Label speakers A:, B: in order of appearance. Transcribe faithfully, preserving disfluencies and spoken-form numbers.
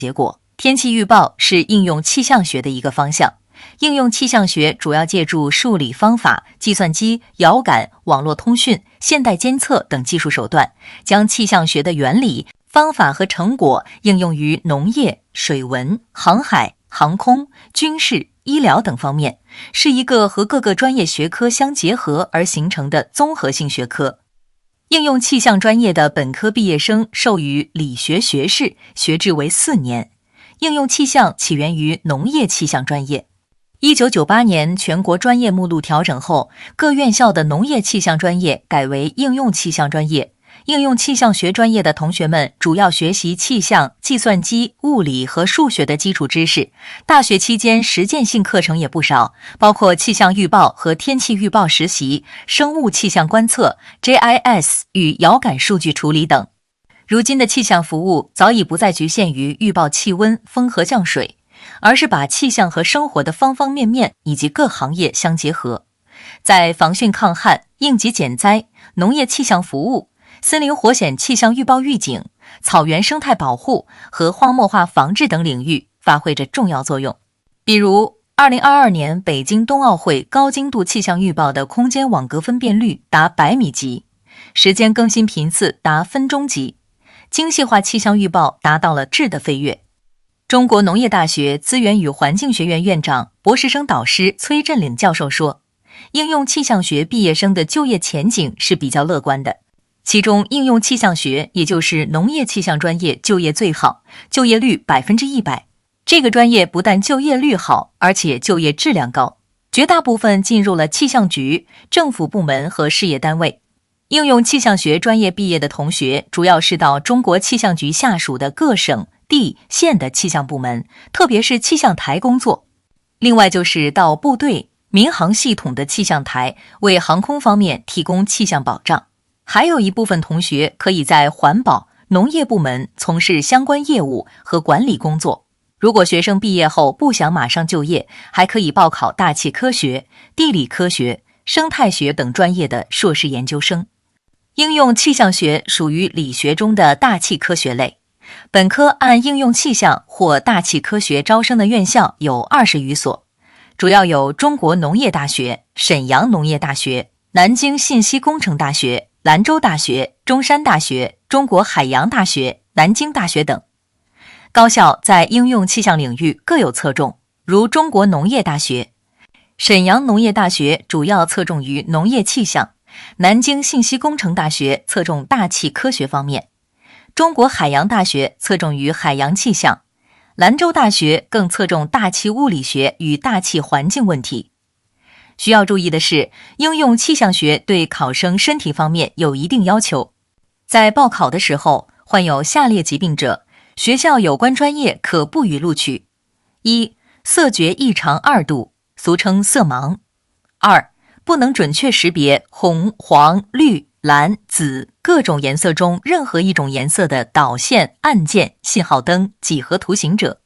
A: 结果。天气预报是应用气象学的一个方向。应用气象学主要借助数理方法、计算机、遥感、网络通讯、现代监测等技术手段，将气象学的原理、方法和成果应用于农业、水文、航海、航空、军事、医疗等方面，是一个和各个专业学科相结合而形成的综合性学科。应用气象专业的本科毕业生授予理学学士，学制为四年。应用气象起源于农业气象专业。一九九八年全国专业目录调整后，各院校的农业气象专业改为应用气象专业。应用气象学专业的同学们主要学习气象、计算机、物理和数学的基础知识。大学期间实践性课程也不少，包括气象预报和天气预报实习、生物气象观测、G I S 与遥感数据处理等。如今的气象服务早已不再局限于预报气温、风和降水，而是把气象和生活的方方面面以及各行业相结合。在防汛抗旱、应急减灾、农业气象服务、森林火险气象预报预警、草原生态保护和荒漠化防治等领域发挥着重要作用。比如二零二二年北京冬奥会高精度气象预报的空间网格分辨率达百米级，时间更新频次达分钟级，精细化气象预报达到了质的飞跃。中国农业大学资源与环境学院院长、博士生导师崔振岭教授说，应用气象学毕业生的就业前景是比较乐观的。其中应用气象学，也就是农业气象专业就业最好，就业率百分之一百。这个专业不但就业率好，而且就业质量高，绝大部分进入了气象局、政府部门和事业单位。应用气象学专业毕业的同学，主要是到中国气象局下属的各省、地、县的气象部门，特别是气象台工作。另外就是到部队、民航系统的气象台，为航空方面提供气象保障。还有一部分同学可以在环保、农业部门从事相关业务和管理工作。如果学生毕业后不想马上就业，还可以报考大气科学、地理科学、生态学等专业的硕士研究生。应用气象学属于理学中的大气科学类，本科按应用气象或大气科学招生的院校有二十余所，主要有中国农业大学、沈阳农业大学、南京信息工程大学、兰州大学、中山大学、中国海洋大学、南京大学等。高校在应用气象领域各有侧重，如中国农业大学、沈阳农业大学主要侧重于农业气象，南京信息工程大学侧重大气科学方面，中国海洋大学侧重于海洋气象，兰州大学更侧重大气物理学与大气环境问题。需要注意的是，应用气象学对考生身体方面有一定要求。在报考的时候，患有下列疾病者，学校有关专业可不予录取：一、色觉异常二度，俗称色盲；二、不能准确识别红、黄、绿、蓝、紫各种颜色中任何一种颜色的导线、按键、信号灯、几何图形者；